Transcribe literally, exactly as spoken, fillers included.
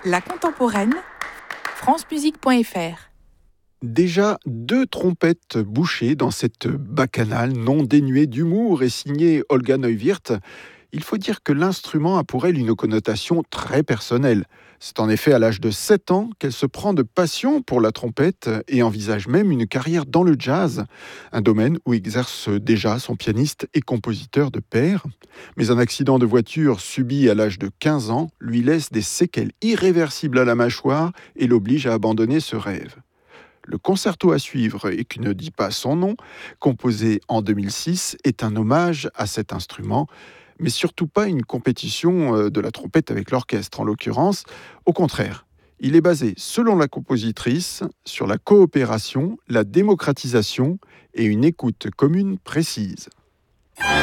La contemporaine, france musique point f r. Déjà deux trompettes bouchées dans cette bacchanale non dénuée d'humour et signée Olga Neuwirth. Il faut dire que l'instrument a pour elle une connotation très personnelle. C'est en effet à l'âge de sept ans qu'elle se prend de passion pour la trompette et envisage même une carrière dans le jazz, un domaine où exerce déjà son pianiste et compositeur de père. Mais un accident de voiture subi à l'âge de quinze ans lui laisse des séquelles irréversibles à la mâchoire et l'oblige à abandonner ce rêve. Le concerto à suivre, et qui ne dit pas son nom, composé en deux mille six, est un hommage à cet instrument, mais surtout pas une compétition de la trompette avec l'orchestre en l'occurrence. Au contraire, il est basé, selon la compositrice, sur la coopération, la démocratisation et une écoute commune précise.